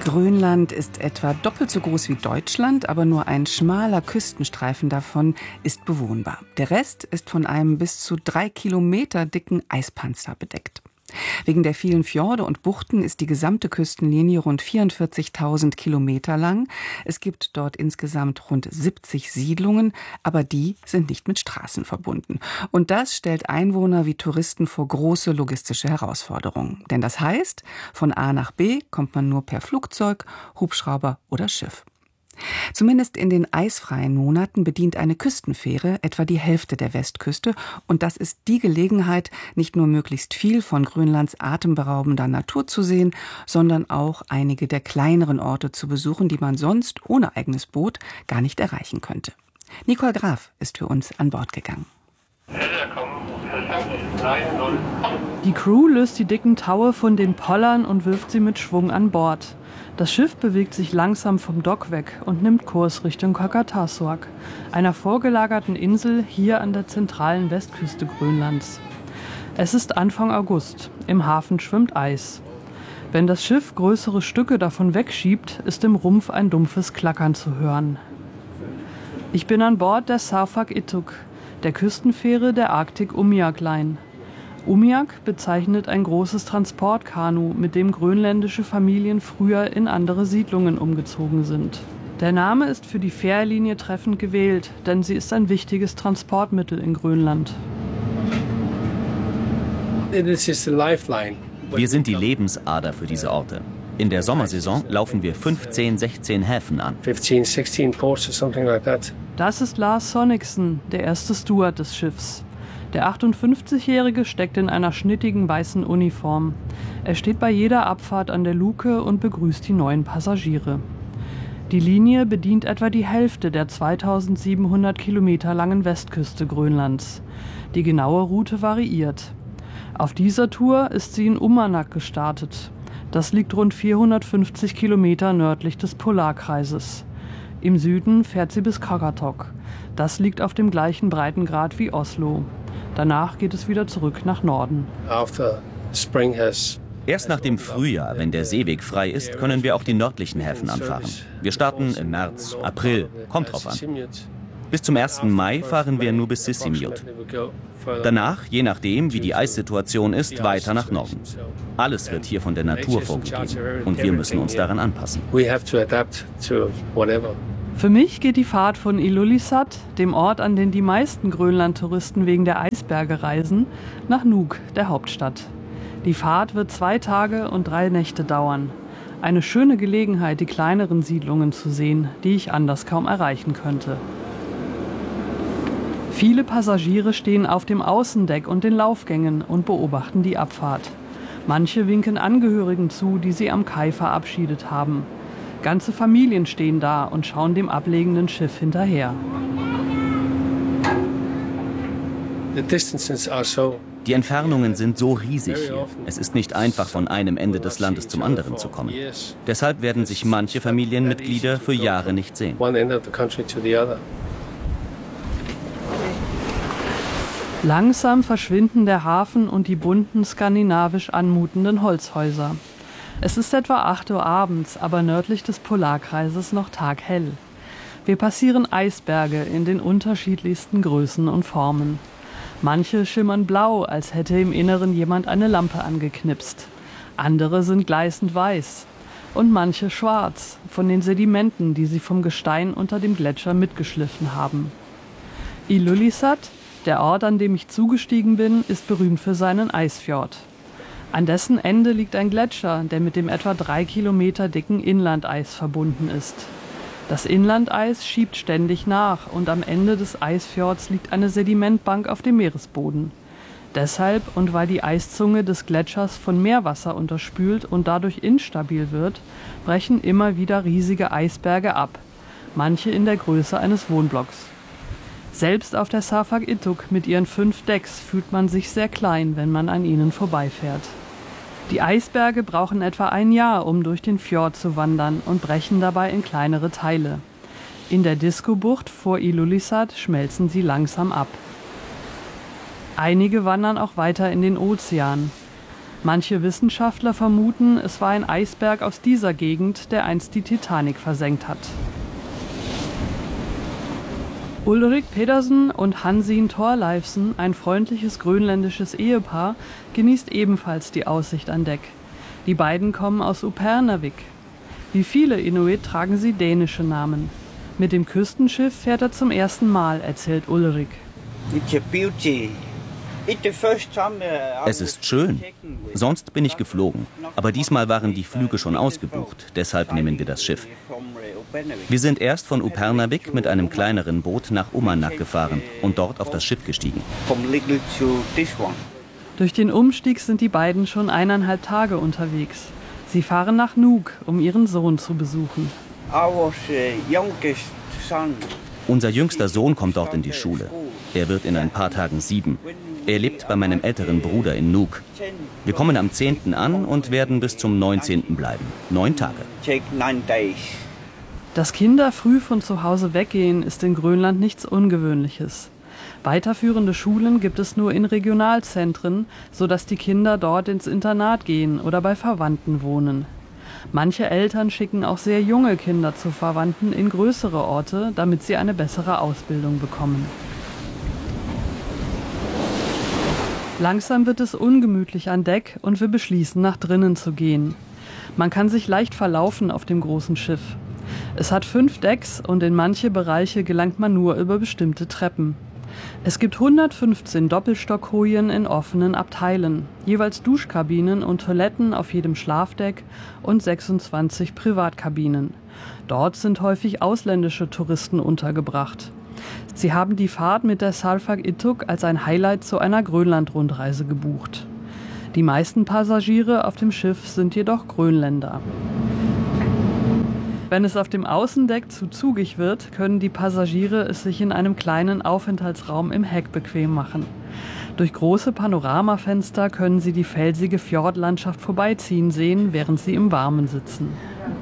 Grönland ist etwa doppelt so groß wie Deutschland, aber nur ein schmaler Küstenstreifen davon ist bewohnbar. Der Rest ist von einem bis zu 3 Kilometer dicken Eispanzer bedeckt. Wegen der vielen Fjorde und Buchten ist die gesamte Küstenlinie rund 44.000 Kilometer lang. Es gibt dort insgesamt rund 70 Siedlungen, aber die sind nicht mit Straßen verbunden. Und das stellt Einwohner wie Touristen vor große logistische Herausforderungen. Denn das heißt, von A nach B kommt man nur per Flugzeug, Hubschrauber oder Schiff. Zumindest in den eisfreien Monaten bedient eine Küstenfähre etwa die Hälfte der Westküste. Und das ist die Gelegenheit, nicht nur möglichst viel von Grönlands atemberaubender Natur zu sehen, sondern auch einige der kleineren Orte zu besuchen, die man sonst ohne eigenes Boot gar nicht erreichen könnte. Nicole Graf ist für uns an Bord gegangen. Die Crew löst die dicken Taue von den Pollern und wirft sie mit Schwung an Bord. Das Schiff bewegt sich langsam vom Dock weg und nimmt Kurs Richtung Qaqortoq, einer vorgelagerten Insel hier an der zentralen Westküste Grönlands. Es ist Anfang August. Im Hafen schwimmt Eis. Wenn das Schiff größere Stücke davon wegschiebt, ist im Rumpf ein dumpfes Klackern zu hören. Ich bin an Bord der Sarfaq-Ittuk, der Küstenfähre der Arctic Umiaq Line. Umiaq bezeichnet ein großes Transportkanu, mit dem grönländische Familien früher in andere Siedlungen umgezogen sind. Der Name ist für die Fährlinie treffend gewählt, denn sie ist ein wichtiges Transportmittel in Grönland. Wir sind die Lebensader für diese Orte. In der Sommersaison laufen wir 15, 16 Häfen an. Das ist Lars Sonnickson, der erste Steward des Schiffs. Der 58-Jährige steckt in einer schnittigen weißen Uniform. Er steht bei jeder Abfahrt an der Luke und begrüßt die neuen Passagiere. Die Linie bedient etwa die Hälfte der 2700 Kilometer langen Westküste Grönlands. Die genaue Route variiert. Auf dieser Tour ist sie in Uummannaq gestartet. Das liegt rund 450 Kilometer nördlich des Polarkreises. Im Süden fährt sie bis Qaqortoq. Das liegt auf dem gleichen Breitengrad wie Oslo. Danach geht es wieder zurück nach Norden. Erst nach dem Frühjahr, wenn der Seeweg frei ist, können wir auch die nördlichen Häfen anfahren. Wir starten im März, April, kommt drauf an. Bis zum 1. Mai fahren wir nur bis Sisimiut. Danach, je nachdem, wie die Eissituation ist, weiter nach Norden. Alles wird hier von der Natur vorgegeben und wir müssen uns daran anpassen. Für mich geht die Fahrt von Ilulissat, dem Ort, an den die meisten Grönland-Touristen wegen der Eisberge reisen, nach Nuuk, der Hauptstadt. Die Fahrt wird 2 Tage und 3 Nächte dauern. Eine schöne Gelegenheit, die kleineren Siedlungen zu sehen, die ich anders kaum erreichen könnte. Viele Passagiere stehen auf dem Außendeck und den Laufgängen und beobachten die Abfahrt. Manche winken Angehörigen zu, die sie am Kai verabschiedet haben. Ganze Familien stehen da und schauen dem ablegenden Schiff hinterher. Die Entfernungen sind so riesig hier. Es ist nicht einfach, von einem Ende des Landes zum anderen zu kommen. Deshalb werden sich manche Familienmitglieder für Jahre nicht sehen. Langsam verschwinden der Hafen und die bunten, skandinavisch anmutenden Holzhäuser. Es ist etwa 8 Uhr abends, aber nördlich des Polarkreises noch taghell. Wir passieren Eisberge in den unterschiedlichsten Größen und Formen. Manche schimmern blau, als hätte im Inneren jemand eine Lampe angeknipst. Andere sind gleißend weiß. Und manche schwarz, von den Sedimenten, die sie vom Gestein unter dem Gletscher mitgeschliffen haben. Ilulissat, der Ort, an dem ich zugestiegen bin, ist berühmt für seinen Eisfjord. An dessen Ende liegt ein Gletscher, der mit dem etwa 3 Kilometer dicken Inlandeis verbunden ist. Das Inlandeis schiebt ständig nach und am Ende des Eisfjords liegt eine Sedimentbank auf dem Meeresboden. Deshalb und weil die Eiszunge des Gletschers von Meerwasser unterspült und dadurch instabil wird, brechen immer wieder riesige Eisberge ab, manche in der Größe eines Wohnblocks. Selbst auf der Sarfaq-Ittuk mit ihren 5 Decks fühlt man sich sehr klein, wenn man an ihnen vorbeifährt. Die Eisberge brauchen etwa ein Jahr, um durch den Fjord zu wandern und brechen dabei in kleinere Teile. In der Disko-Bucht vor Ilulissat schmelzen sie langsam ab. Einige wandern auch weiter in den Ozean. Manche Wissenschaftler vermuten, es war ein Eisberg aus dieser Gegend, der einst die Titanic versenkt hat. Ulrik Pedersen und Hansin Thorleifsen, ein freundliches grönländisches Ehepaar, genießt ebenfalls die Aussicht an Deck. Die beiden kommen aus Upernavik. Wie viele Inuit tragen sie dänische Namen. Mit dem Küstenschiff fährt er zum ersten Mal, erzählt Ulrik. Es ist schön. Sonst bin ich geflogen. Aber diesmal waren die Flüge schon ausgebucht. Deshalb nehmen wir das Schiff. Wir sind erst von Upernavik mit einem kleineren Boot nach Uummannaq gefahren und dort auf das Schiff gestiegen. Durch den Umstieg sind die beiden schon 1,5 Tage unterwegs. Sie fahren nach Nuuk, um ihren Sohn zu besuchen. Unser jüngster Sohn kommt dort in die Schule. Er wird in ein paar Tagen 7. Er lebt bei meinem älteren Bruder in Nuuk. Wir kommen am 10. an und werden bis zum 19. bleiben. 9 Tage. Dass Kinder früh von zu Hause weggehen, ist in Grönland nichts Ungewöhnliches. Weiterführende Schulen gibt es nur in Regionalzentren, sodass die Kinder dort ins Internat gehen oder bei Verwandten wohnen. Manche Eltern schicken auch sehr junge Kinder zu Verwandten in größere Orte, damit sie eine bessere Ausbildung bekommen. Langsam wird es ungemütlich an Deck und wir beschließen, nach drinnen zu gehen. Man kann sich leicht verlaufen auf dem großen Schiff. Es hat 5 Decks und in manche Bereiche gelangt man nur über bestimmte Treppen. Es gibt 115 Doppelstockkojen in offenen Abteilen, jeweils Duschkabinen und Toiletten auf jedem Schlafdeck und 26 Privatkabinen. Dort sind häufig ausländische Touristen untergebracht. Sie haben die Fahrt mit der Sarfaq-Ittuk als ein Highlight zu einer Grönland-Rundreise gebucht. Die meisten Passagiere auf dem Schiff sind jedoch Grönländer. Wenn es auf dem Außendeck zu zugig wird, können die Passagiere es sich in einem kleinen Aufenthaltsraum im Heck bequem machen. Durch große Panoramafenster können sie die felsige Fjordlandschaft vorbeiziehen sehen, während sie im Warmen sitzen.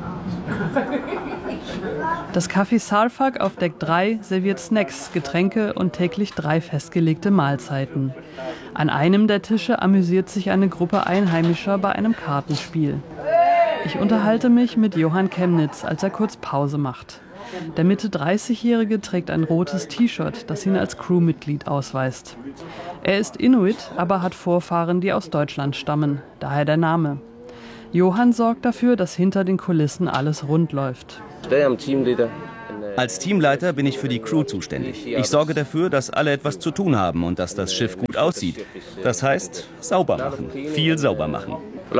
Das Café Sarfaq auf Deck 3 serviert Snacks, Getränke und täglich 3 festgelegte Mahlzeiten. An einem der Tische amüsiert sich eine Gruppe Einheimischer bei einem Kartenspiel. Ich unterhalte mich mit Johan Chemnitz, als er kurz Pause macht. Der Mitte-30-Jährige trägt ein rotes T-Shirt, das ihn als Crewmitglied ausweist. Er ist Inuit, aber hat Vorfahren, die aus Deutschland stammen, daher der Name. Johann sorgt dafür, dass hinter den Kulissen alles rund läuft. Als Teamleiter bin ich für die Crew zuständig. Ich sorge dafür, dass alle etwas zu tun haben und dass das Schiff gut aussieht. Das heißt, sauber machen. Viel sauber machen.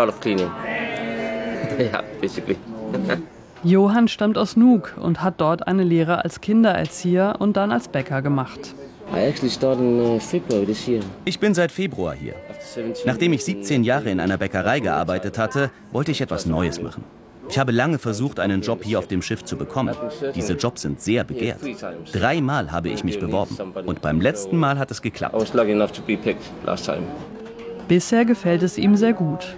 Johann stammt aus Nuuk und hat dort eine Lehre als Kindererzieher und dann als Bäcker gemacht. Ich bin seit Februar hier. Nachdem ich 17 Jahre in einer Bäckerei gearbeitet hatte, wollte ich etwas Neues machen. Ich habe lange versucht, einen Job hier auf dem Schiff zu bekommen. Diese Jobs sind sehr begehrt. 3 Mal habe ich mich beworben und beim letzten Mal hat es geklappt. Bisher gefällt es ihm sehr gut.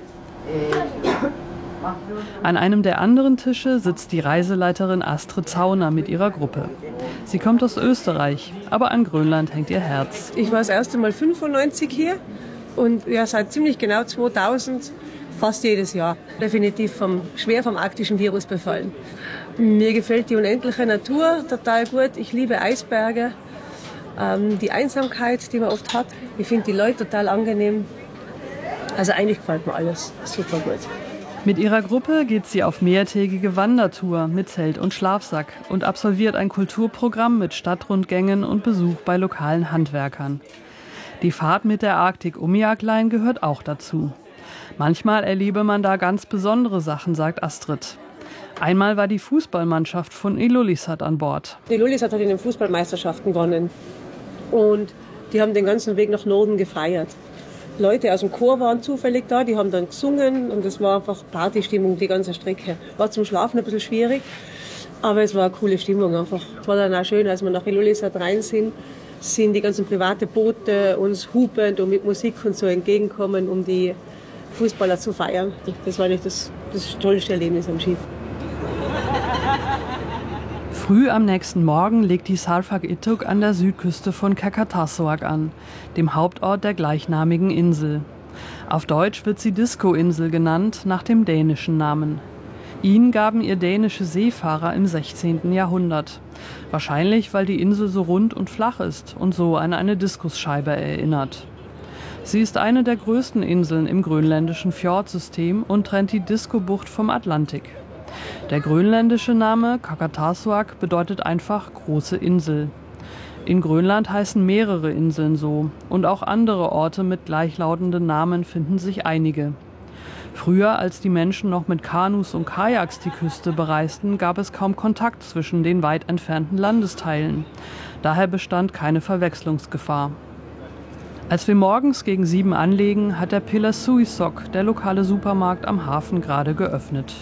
An einem der anderen Tische sitzt die Reiseleiterin Astrid Zauner mit ihrer Gruppe. Sie kommt aus Österreich, aber an Grönland hängt ihr Herz. Ich war das erste Mal 95 hier und ja, seit ziemlich genau 2000 fast jedes Jahr. Definitiv schwer vom arktischen Virus befallen. Mir gefällt die unendliche Natur total gut. Ich liebe Eisberge, die Einsamkeit, die man oft hat. Ich finde die Leute total angenehm. Also eigentlich gefällt mir alles super gut. Mit ihrer Gruppe geht sie auf mehrtägige Wandertour mit Zelt und Schlafsack und absolviert ein Kulturprogramm mit Stadtrundgängen und Besuch bei lokalen Handwerkern. Die Fahrt mit der Arctic Umiaq Line gehört auch dazu. Manchmal erlebe man da ganz besondere Sachen, sagt Astrid. Einmal war die Fußballmannschaft von Ilulissat an Bord. Ilulissat hat in den Fußballmeisterschaften gewonnen und die haben den ganzen Weg nach Norden gefeiert. Leute aus dem Chor waren zufällig da, die haben dann gesungen und es war einfach Partystimmung, die ganze Strecke. War zum Schlafen ein bisschen schwierig, aber es war eine coole Stimmung einfach. Es war dann auch schön, als wir nach Ilulissat rein sind die ganzen private Boote uns hupend und mit Musik und so entgegenkommen, um die Fußballer zu feiern. Das war nicht das tollste Erlebnis am Schiff. Früh am nächsten Morgen legt die Sarfaq-Ittuk an der Südküste von Qaqortoq an, dem Hauptort der gleichnamigen Insel. Auf Deutsch wird sie Disco-Insel genannt, nach dem dänischen Namen. Ihn gaben ihr dänische Seefahrer im 16. Jahrhundert. Wahrscheinlich, weil die Insel so rund und flach ist und so an eine Diskusscheibe erinnert. Sie ist eine der größten Inseln im grönländischen Fjordsystem und trennt die Disco-Bucht vom Atlantik. Der grönländische Name Qaqortoq bedeutet einfach große Insel. In Grönland heißen mehrere Inseln so und auch andere Orte mit gleichlautenden Namen finden sich einige. Früher, als die Menschen noch mit Kanus und Kajaks die Küste bereisten, gab es kaum Kontakt zwischen den weit entfernten Landesteilen. Daher bestand keine Verwechslungsgefahr. Als wir morgens gegen 7 anlegen, hat der Pilasuisok, der lokale Supermarkt am Hafen, gerade geöffnet.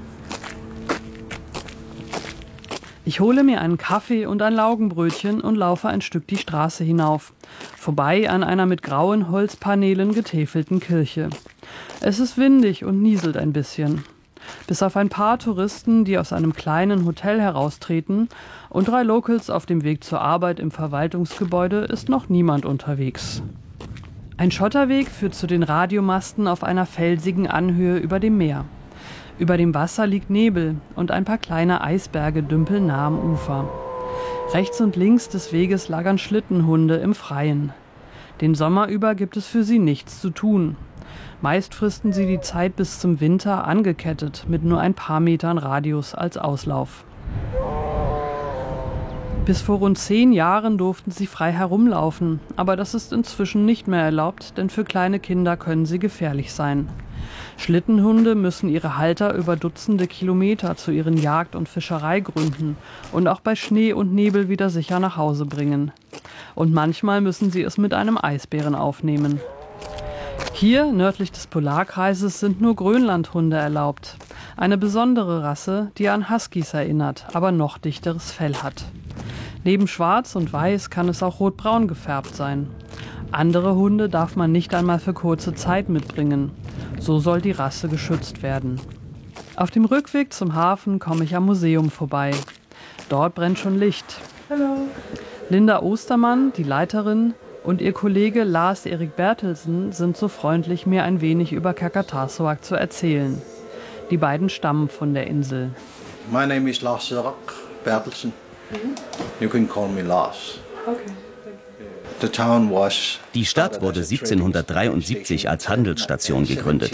Ich hole mir einen Kaffee und ein Laugenbrötchen und laufe ein Stück die Straße hinauf, vorbei an einer mit grauen Holzpaneelen getäfelten Kirche. Es ist windig und nieselt ein bisschen. Bis auf ein paar Touristen, die aus einem kleinen Hotel heraustreten, und 3 Locals auf dem Weg zur Arbeit im Verwaltungsgebäude ist noch niemand unterwegs. Ein Schotterweg führt zu den Radiomasten auf einer felsigen Anhöhe über dem Meer. Über dem Wasser liegt Nebel und ein paar kleine Eisberge dümpeln nah am Ufer. Rechts und links des Weges lagern Schlittenhunde im Freien. Den Sommer über gibt es für sie nichts zu tun. Meist fristen sie die Zeit bis zum Winter angekettet, mit nur ein paar Metern Radius als Auslauf. Bis vor rund 10 Jahren durften sie frei herumlaufen, aber das ist inzwischen nicht mehr erlaubt, denn für kleine Kinder können sie gefährlich sein. Schlittenhunde müssen ihre Halter über Dutzende Kilometer zu ihren Jagd- und Fischereigründen und auch bei Schnee und Nebel wieder sicher nach Hause bringen. Und manchmal müssen sie es mit einem Eisbären aufnehmen. Hier, nördlich des Polarkreises, sind nur Grönlandhunde erlaubt. Eine besondere Rasse, die an Huskies erinnert, aber noch dichteres Fell hat. Neben Schwarz und Weiß kann es auch rotbraun gefärbt sein. Andere Hunde darf man nicht einmal für kurze Zeit mitbringen. So soll die Rasse geschützt werden. Auf dem Rückweg zum Hafen komme ich am Museum vorbei. Dort brennt schon Licht. Hallo. Linda Ostermann, die Leiterin, und ihr Kollege Lars-Erik Bertelsen sind so freundlich, mir ein wenig über Qaqortoq zu erzählen. Die beiden stammen von der Insel. My name is Lars-Erik Bertelsen. You can call me Lars. Okay. Die Stadt wurde 1773 als Handelsstation gegründet.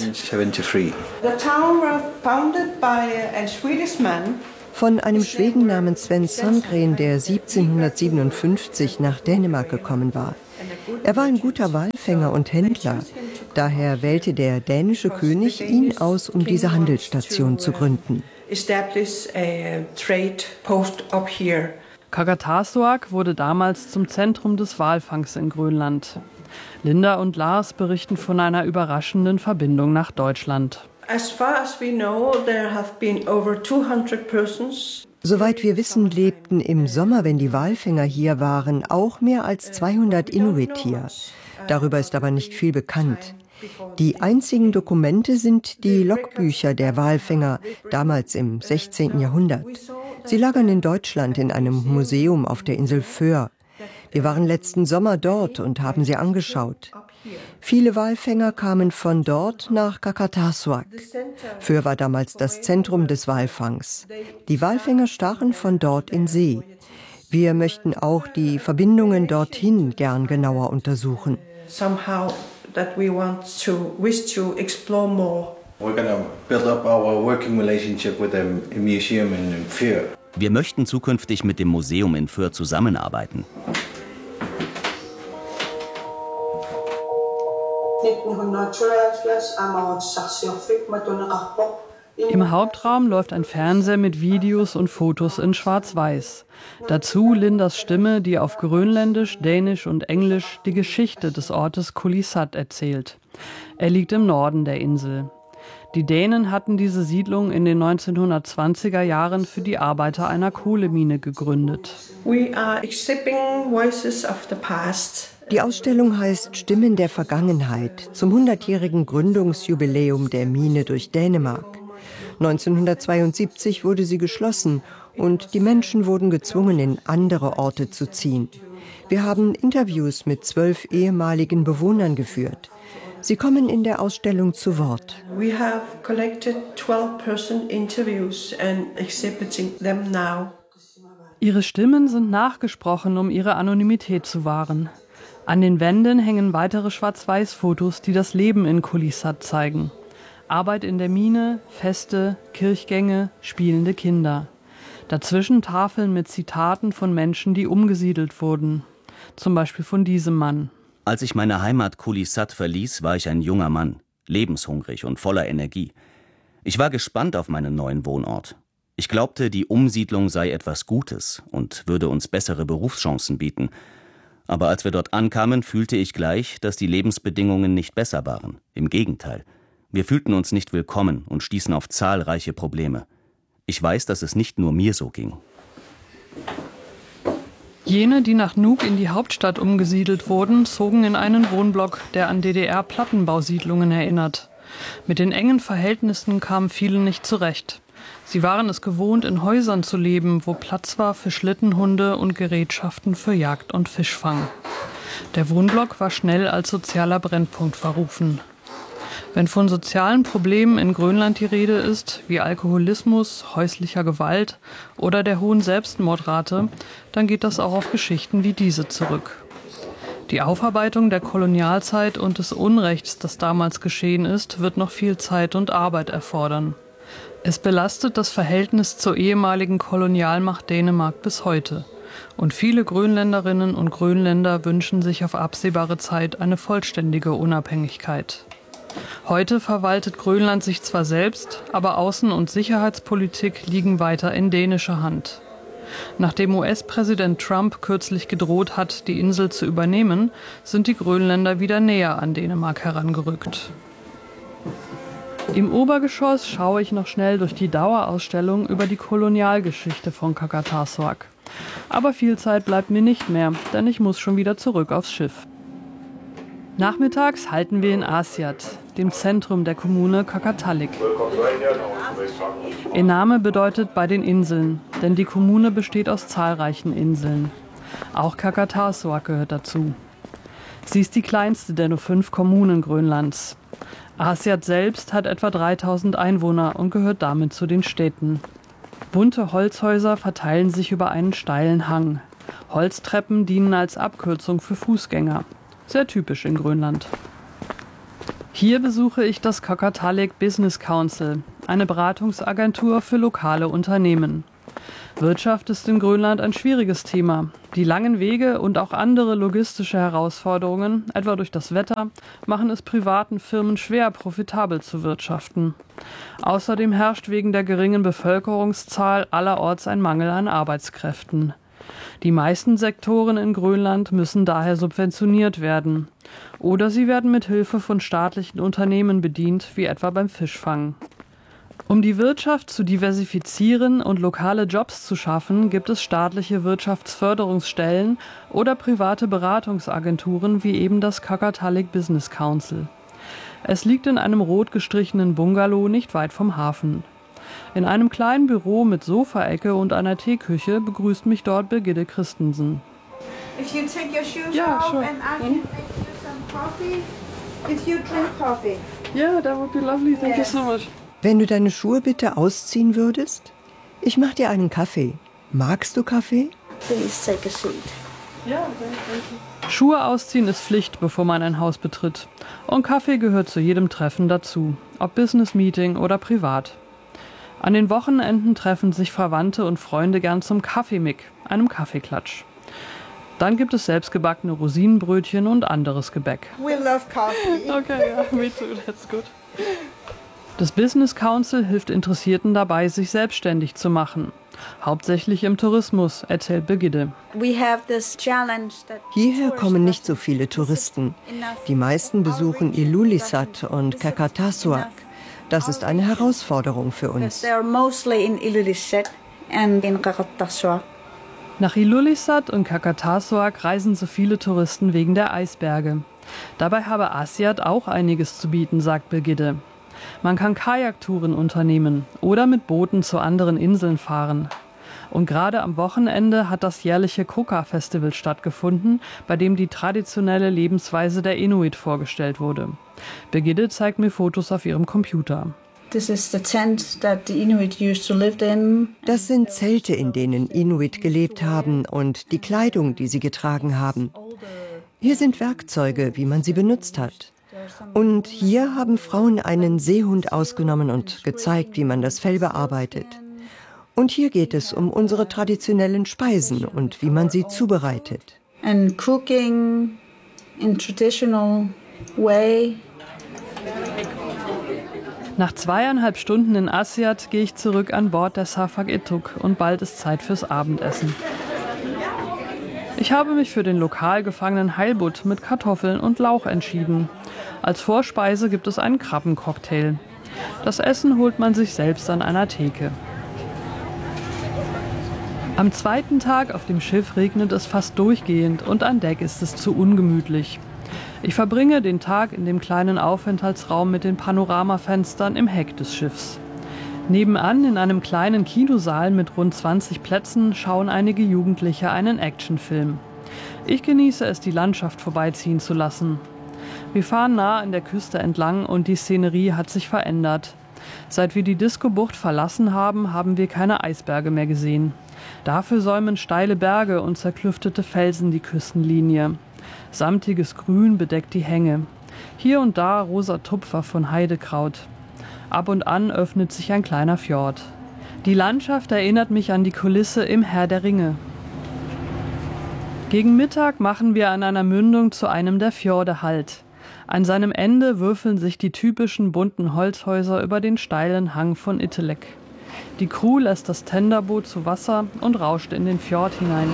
Von einem Schweden namens Sven Sandgren, der 1757 nach Dänemark gekommen war. Er war ein guter Walfänger und Händler. Daher wählte der dänische König ihn aus, um diese Handelsstation zu gründen. Qaqortoq wurde damals zum Zentrum des Walfangs in Grönland. Linda und Lars berichten von einer überraschenden Verbindung nach Deutschland. Soweit wir wissen, lebten im Sommer, wenn die Walfänger hier waren, auch mehr als 200 Inuit hier. Darüber ist aber nicht viel bekannt. Die einzigen Dokumente sind die Logbücher der Walfänger, damals im 16. Jahrhundert. Sie lagern in Deutschland in einem Museum auf der Insel Föhr. Wir waren letzten Sommer dort und haben sie angeschaut. Viele Walfänger kamen von dort nach Qaqortoq. Föhr war damals das Zentrum des Walfangs. Die Walfänger stachen von dort in See. Wir möchten auch die Verbindungen dorthin gern genauer untersuchen. Wir möchten zukünftig mit dem Museum in Föhr zusammenarbeiten. Im Hauptraum läuft ein Fernseher mit Videos und Fotos in Schwarz-Weiß. Dazu Lindas Stimme, die auf Grönländisch, Dänisch und Englisch die Geschichte des Ortes Kulisat erzählt. Er liegt im Norden der Insel. Die Dänen hatten diese Siedlung in den 1920er Jahren für die Arbeiter einer Kohlemine gegründet. Die Ausstellung heißt Stimmen der Vergangenheit zum 100-jährigen Gründungsjubiläum der Mine durch Dänemark. 1972 wurde sie geschlossen und die Menschen wurden gezwungen, in andere Orte zu ziehen. Wir haben Interviews mit 12 ehemaligen Bewohnern geführt. Sie kommen in der Ausstellung zu Wort. We have collected 12-person interviews and exhibiting them now. Ihre Stimmen sind nachgesprochen, um ihre Anonymität zu wahren. An den Wänden hängen weitere Schwarz-Weiß-Fotos, die das Leben in Qullissat zeigen. Arbeit in der Mine, Feste, Kirchgänge, spielende Kinder. Dazwischen Tafeln mit Zitaten von Menschen, die umgesiedelt wurden. Zum Beispiel von diesem Mann. Als ich meine Heimat Qullissat verließ, war ich ein junger Mann, lebenshungrig und voller Energie. Ich war gespannt auf meinen neuen Wohnort. Ich glaubte, die Umsiedlung sei etwas Gutes und würde uns bessere Berufschancen bieten. Aber als wir dort ankamen, fühlte ich gleich, dass die Lebensbedingungen nicht besser waren. Im Gegenteil. Wir fühlten uns nicht willkommen und stießen auf zahlreiche Probleme. Ich weiß, dass es nicht nur mir so ging. Jene, die nach Nuuk in die Hauptstadt umgesiedelt wurden, zogen in einen Wohnblock, der an DDR-Plattenbausiedlungen erinnert. Mit den engen Verhältnissen kamen viele nicht zurecht. Sie waren es gewohnt, in Häusern zu leben, wo Platz war für Schlittenhunde und Gerätschaften für Jagd und Fischfang. Der Wohnblock war schnell als sozialer Brennpunkt verrufen. Wenn von sozialen Problemen in Grönland die Rede ist, wie Alkoholismus, häuslicher Gewalt oder der hohen Selbstmordrate, dann geht das auch auf Geschichten wie diese zurück. Die Aufarbeitung der Kolonialzeit und des Unrechts, das damals geschehen ist, wird noch viel Zeit und Arbeit erfordern. Es belastet das Verhältnis zur ehemaligen Kolonialmacht Dänemark bis heute. Und viele Grönländerinnen und Grönländer wünschen sich auf absehbare Zeit eine vollständige Unabhängigkeit. Heute verwaltet Grönland sich zwar selbst, aber Außen- und Sicherheitspolitik liegen weiter in dänischer Hand. Nachdem US-Präsident Trump kürzlich gedroht hat, die Insel zu übernehmen, sind die Grönländer wieder näher an Dänemark herangerückt. Im Obergeschoss schaue ich noch schnell durch die Dauerausstellung über die Kolonialgeschichte von Qaqortoq. Aber viel Zeit bleibt mir nicht mehr, denn ich muss schon wieder zurück aufs Schiff. Nachmittags halten wir in Aasiaat, dem Zentrum der Kommune Qaqortoq. Ihr Name bedeutet bei den Inseln, denn die Kommune besteht aus zahlreichen Inseln. Auch Qaqortoq gehört dazu. Sie ist die kleinste der nur 5 Kommunen Grönlands. Aasiaat selbst hat etwa 3000 Einwohner und gehört damit zu den Städten. Bunte Holzhäuser verteilen sich über einen steilen Hang. Holztreppen dienen als Abkürzung für Fußgänger. Sehr typisch in Grönland. Hier besuche ich das Qaqortoq Business Council, eine Beratungsagentur für lokale Unternehmen. Wirtschaft ist in Grönland ein schwieriges Thema. Die langen Wege und auch andere logistische Herausforderungen, etwa durch das Wetter, machen es privaten Firmen schwer, profitabel zu wirtschaften. Außerdem herrscht wegen der geringen Bevölkerungszahl allerorts ein Mangel an Arbeitskräften. Die meisten Sektoren in Grönland müssen daher subventioniert werden. Oder sie werden mit Hilfe von staatlichen Unternehmen bedient, wie etwa beim Fischfang. Um die Wirtschaft zu diversifizieren und lokale Jobs zu schaffen, gibt es staatliche Wirtschaftsförderungsstellen oder private Beratungsagenturen wie eben das Qaqortoq Business Council. Es liegt in einem rot gestrichenen Bungalow nicht weit vom Hafen. In einem kleinen Büro mit Sofaecke und einer Teeküche begrüßt mich dort Birgitte Christensen. If you take your shoes off and I can make you some coffee, if you drink coffee. Yeah, that would be lovely. Thank you so much. Wenn du deine Schuhe bitte ausziehen würdest? Ich mach dir einen Kaffee. Magst du Kaffee? Please take a seat. Ja, danke. Schuhe ausziehen ist Pflicht, bevor man ein Haus betritt. Und Kaffee gehört zu jedem Treffen dazu, ob Business-Meeting oder privat. An den Wochenenden treffen sich Verwandte und Freunde gern zum Kaffeemick, einem Kaffeeklatsch. Dann gibt es selbstgebackene Rosinenbrötchen und anderes Gebäck. We love coffee. Okay, yeah, me too, that's good. Das Business Council hilft Interessierten dabei, sich selbstständig zu machen. Hauptsächlich im Tourismus, erzählt Birgitte. Hierher kommen nicht so viele Touristen. Die meisten besuchen Ilulissat und Qaqortoq. Das ist eine Herausforderung für uns. Nach Ilulissat und Qaqortoq reisen so viele Touristen wegen der Eisberge. Dabei habe Aasiaat auch einiges zu bieten, sagt Birgitte. Man kann Kajaktouren unternehmen oder mit Booten zu anderen Inseln fahren. Und gerade am Wochenende hat das jährliche Koka-Festival stattgefunden, bei dem die traditionelle Lebensweise der Inuit vorgestellt wurde. Birgitte zeigt mir Fotos auf ihrem Computer. Das sind Zelte, in denen Inuit gelebt haben und die Kleidung, die sie getragen haben. Hier sind Werkzeuge, wie man sie benutzt hat. Und hier haben Frauen einen Seehund ausgenommen und gezeigt, wie man das Fell bearbeitet. Und hier geht es um unsere traditionellen Speisen und wie man sie zubereitet. And cooking in traditional way. Nach 2,5 Stunden in Aasiaat gehe ich zurück an Bord der Safak Ituk und bald ist Zeit fürs Abendessen. Ich habe mich für den lokal gefangenen Heilbutt mit Kartoffeln und Lauch entschieden. Als Vorspeise gibt es einen Krabbencocktail. Das Essen holt man sich selbst an einer Theke. Am zweiten Tag auf dem Schiff regnet es fast durchgehend und an Deck ist es zu ungemütlich. Ich verbringe den Tag in dem kleinen Aufenthaltsraum mit den Panoramafenstern im Heck des Schiffs. Nebenan in einem kleinen Kinosaal mit rund 20 Plätzen schauen einige Jugendliche einen Actionfilm. Ich genieße es, die Landschaft vorbeiziehen zu lassen. Wir fahren nah an der Küste entlang und die Szenerie hat sich verändert. Seit wir die Disco-Bucht verlassen haben, haben wir keine Eisberge mehr gesehen. Dafür säumen steile Berge und zerklüftete Felsen die Küstenlinie. Samtiges Grün bedeckt die Hänge. Hier und da rosa Tupfer von Heidekraut. Ab und an öffnet sich ein kleiner Fjord. Die Landschaft erinnert mich an die Kulisse im Herr der Ringe. Gegen Mittag machen wir an einer Mündung zu einem der Fjorde Halt. An seinem Ende würfeln sich die typischen bunten Holzhäuser über den steilen Hang von Ittelek. Die Crew lässt das Tenderboot zu Wasser und rauscht in den Fjord hinein.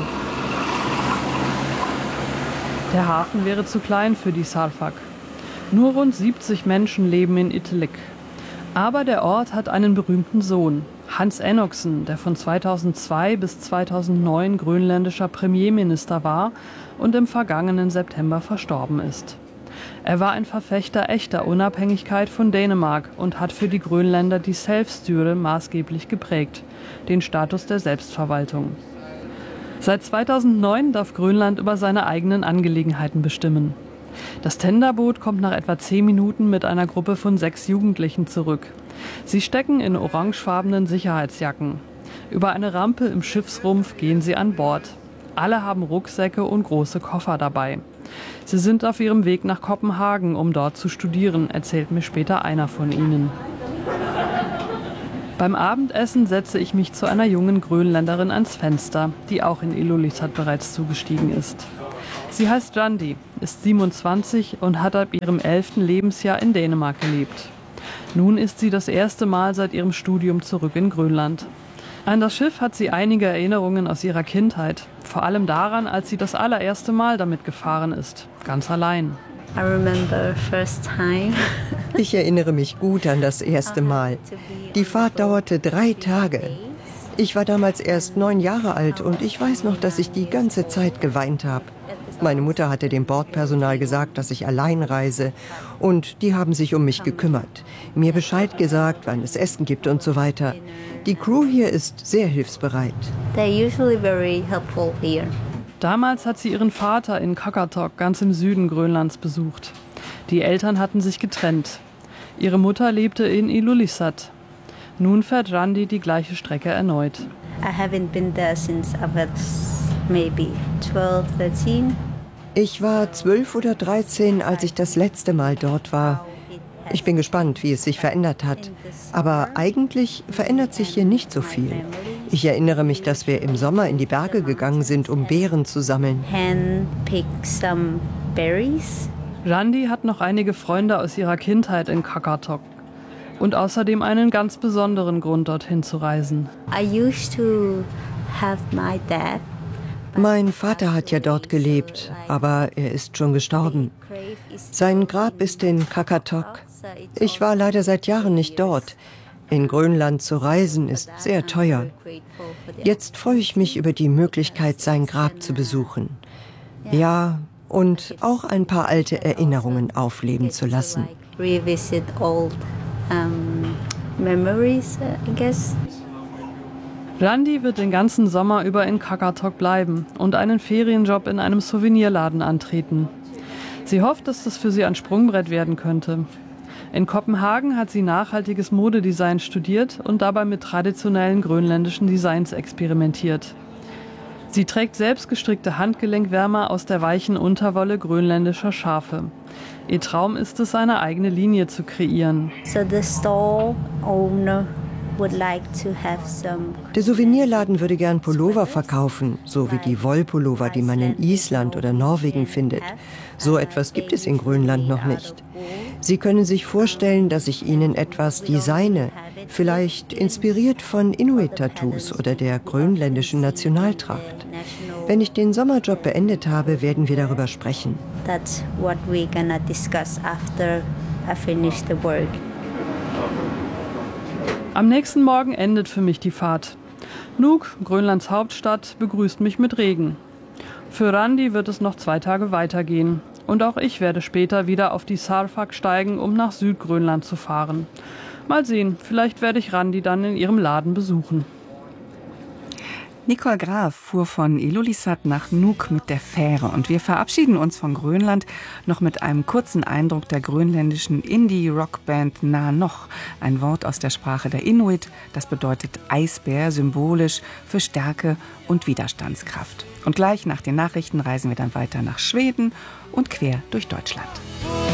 Der Hafen wäre zu klein für die Sarfak. Nur rund 70 Menschen leben in Ittelek. Aber der Ort hat einen berühmten Sohn, Hans Enoksen, der von 2002 bis 2009 grönländischer Premierminister war und im vergangenen September verstorben ist. Er war ein Verfechter echter Unabhängigkeit von Dänemark und hat für die Grönländer die Selvstyre maßgeblich geprägt, den Status der Selbstverwaltung. Seit 2009 darf Grönland über seine eigenen Angelegenheiten bestimmen. Das Tenderboot kommt nach etwa 10 Minuten mit einer Gruppe von 6 Jugendlichen zurück. Sie stecken in orangefarbenen Sicherheitsjacken. Über eine Rampe im Schiffsrumpf gehen sie an Bord. Alle haben Rucksäcke und große Koffer dabei. Sie sind auf ihrem Weg nach Kopenhagen, um dort zu studieren, erzählt mir später einer von ihnen. Beim Abendessen setze ich mich zu einer jungen Grönländerin ans Fenster, die auch in Ilulissat bereits zugestiegen ist. Sie heißt Randi, ist 27 und hat ab ihrem 11. Lebensjahr in Dänemark gelebt. Nun ist sie das erste Mal seit ihrem Studium zurück in Grönland. An das Schiff hat sie einige Erinnerungen aus ihrer Kindheit, vor allem daran, als sie das allererste Mal damit gefahren ist, ganz allein. Ich erinnere mich gut an das erste Mal. Die Fahrt dauerte 3 Tage. Ich war damals erst 9 Jahre alt und ich weiß noch, dass ich die ganze Zeit geweint habe. Meine Mutter hatte dem Bordpersonal gesagt, dass ich allein reise und die haben sich um mich gekümmert. Mir Bescheid gesagt, wann es Essen gibt und so weiter. Die Crew hier ist sehr hilfsbereit. They're usually very helpful here. Damals hat sie ihren Vater in Qaqortoq, ganz im Süden Grönlands, besucht. Die Eltern hatten sich getrennt. Ihre Mutter lebte in Ilulissat. Nun fährt Randi die gleiche Strecke erneut. I haven't been there since I was maybe 12, 13. Ich war 12 oder 13, als ich das letzte Mal dort war. Ich bin gespannt, wie es sich verändert hat. Aber eigentlich verändert sich hier nicht so viel. Ich erinnere mich, dass wir im Sommer in die Berge gegangen sind, um Beeren zu sammeln. Randi hat noch einige Freunde aus ihrer Kindheit in Qaqortoq. Und außerdem einen ganz besonderen Grund, dorthin zu reisen. Mein Vater hat ja dort gelebt, aber er ist schon gestorben. Sein Grab ist in Qaqortoq. Ich war leider seit Jahren nicht dort. In Grönland zu reisen ist sehr teuer. Jetzt freue ich mich über die Möglichkeit, sein Grab zu besuchen. Ja, und auch ein paar alte Erinnerungen aufleben zu lassen. Memories, I guess. Randi wird den ganzen Sommer über in Qaqortoq bleiben und einen Ferienjob in einem Souvenirladen antreten. Sie hofft, dass das für sie ein Sprungbrett werden könnte. In Kopenhagen hat sie nachhaltiges Modedesign studiert und dabei mit traditionellen grönländischen Designs experimentiert. Sie trägt selbstgestrickte Handgelenkwärmer aus der weichen Unterwolle grönländischer Schafe. Ihr Traum ist es, eine eigene Linie zu kreieren. So the store owner would like to have some. Der Souvenirladen würde gern Pullover verkaufen, so wie die Wollpullover, die man in Island oder Norwegen findet. So etwas gibt es in Grönland noch nicht. Sie können sich vorstellen, dass ich Ihnen etwas designe, vielleicht inspiriert von Inuit-Tattoos oder der grönländischen Nationaltracht. Wenn ich den Sommerjob beendet habe, werden wir darüber sprechen. That's what we're gonna discuss after I finish the work. Am nächsten Morgen endet für mich die Fahrt. Nuuk, Grönlands Hauptstadt, begrüßt mich mit Regen. Für Randi wird es noch 2 Tage weitergehen. Und auch ich werde später wieder auf die Sarfak steigen, um nach Südgrönland zu fahren. Mal sehen, vielleicht werde ich Randi dann in ihrem Laden besuchen. Nicole Graf fuhr von Ilulissat nach Nuuk mit der Fähre und wir verabschieden uns von Grönland noch mit einem kurzen Eindruck der grönländischen Indie-Rockband Na Noch. Ein Wort aus der Sprache der Inuit, das bedeutet Eisbär, symbolisch für Stärke und Widerstandskraft. Und gleich nach den Nachrichten reisen wir dann weiter nach Schweden und quer durch Deutschland.